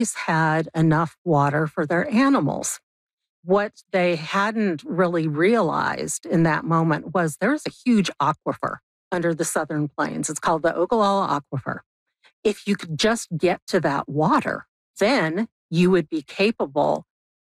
had enough water for their animals. What they hadn't really realized in that moment was there's a huge aquifer under the Southern Plains. It's called the Ogallala Aquifer. If you could just get to that water, then you would be capable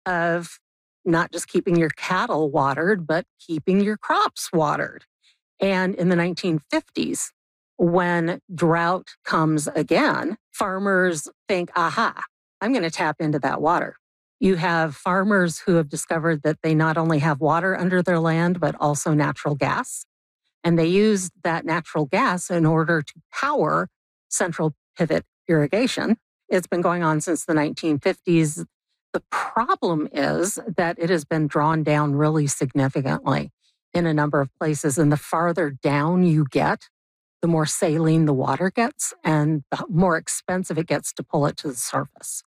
of not just keeping your cattle watered, but keeping your crops watered. And in the 1950s, when drought comes again, farmers think, aha, I'm going to tap into that water. You have farmers who have discovered that they not only have water under their land, but also natural gas. And they use that natural gas in order to power central pivot irrigation. It's been going on since the 1950s. The problem is that it has been drawn down really significantly in a number of places. And the farther down you get, the more saline the water gets and the more expensive it gets to pull it to the surface.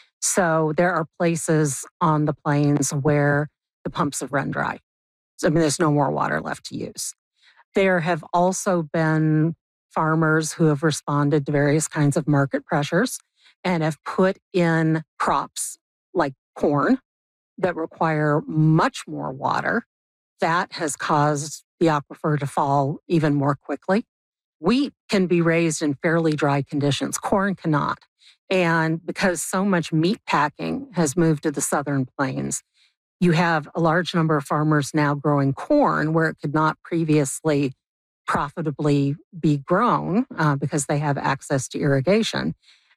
So there are places on the plains where the pumps have run dry. So, there's no more water left to use. There have also been farmers who have responded to various kinds of market pressures and have put in crops like corn that require much more water. That has caused the aquifer to fall even more quickly. Wheat can be raised in fairly dry conditions. Corn cannot. And because so much meat packing has moved to the Southern Plains, you have a large number of farmers now growing corn where it could not previously profitably be grown because they have access to irrigation.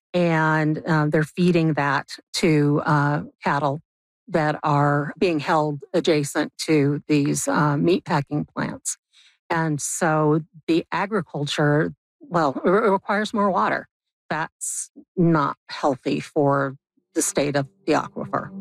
And they're feeding that to cattle that are being held adjacent to these meatpacking plants. And so the agriculture, well, it requires more water. That's not healthy for the state of the aquifer.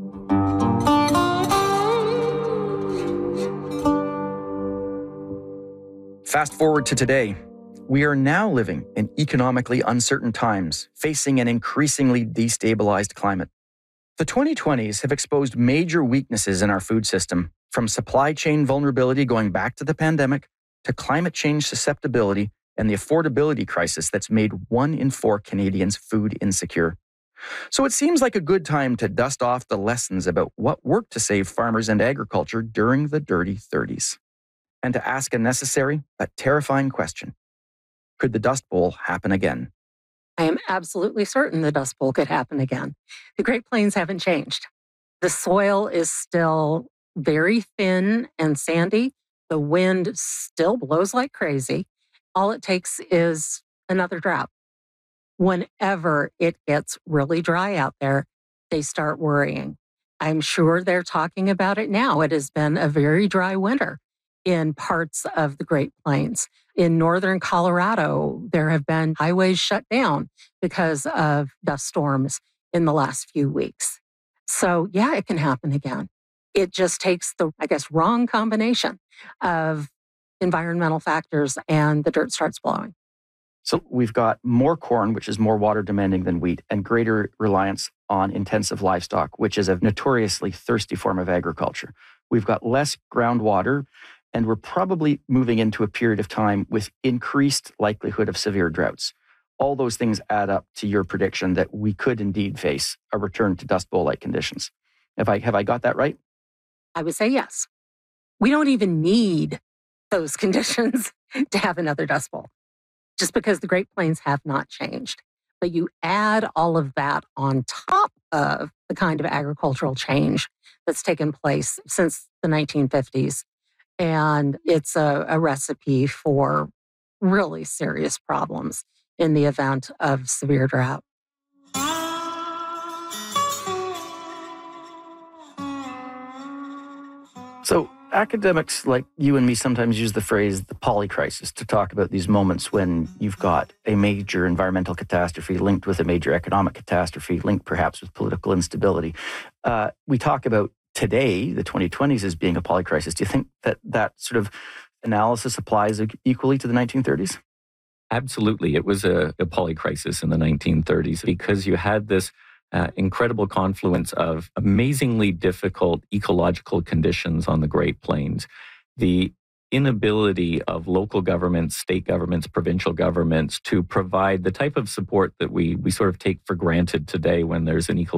Fast forward to today. We are now living in economically uncertain times, facing an increasingly destabilized climate. The 2020s have exposed major weaknesses in our food system, from supply chain vulnerability going back to the pandemic to climate change susceptibility and the affordability crisis that's made 1 in 4 Canadians food insecure. So it seems like a good time to dust off the lessons about what worked to save farmers and agriculture during the dirty 30s. And to ask a necessary but terrifying question. Could the Dust Bowl happen again? I am absolutely certain the Dust Bowl could happen again. The Great Plains haven't changed. The soil is still very thin and sandy. The wind still blows like crazy. All it takes is another drought. Whenever it gets really dry out there, they start worrying. I'm sure they're talking about it now. It has been a very dry winter in parts of the Great Plains. In northern Colorado, there have been highways shut down because of dust storms in the last few weeks. So yeah, it can happen again. It just takes the, wrong combination of environmental factors and the dirt starts blowing. So we've got more corn, which is more water demanding than wheat, and greater reliance on intensive livestock, which is a notoriously thirsty form of agriculture. We've got less groundwater, and we're probably moving into a period of time with increased likelihood of severe droughts. All those things add up to your prediction that we could indeed face a return to Dust Bowl-like conditions. Have I got that right? I would say yes. We don't even need those conditions to have another Dust Bowl, just because the Great Plains have not changed. But you add all of that on top of the kind of agricultural change that's taken place since the 1950s. And it's a recipe for really serious problems in the event of severe drought. So academics like you and me sometimes use the phrase the polycrisis to talk about these moments when you've got a major environmental catastrophe linked with a major economic catastrophe, linked perhaps with political instability. We talk about today, the 2020s, as being a polycrisis. Do you think that sort of analysis applies equally to the 1930s? Absolutely. It was a polycrisis in the 1930s because you had this incredible confluence of amazingly difficult ecological conditions on the Great Plains. The inability of local governments, state governments, provincial governments to provide the type of support that we sort of take for granted today when there's an ecological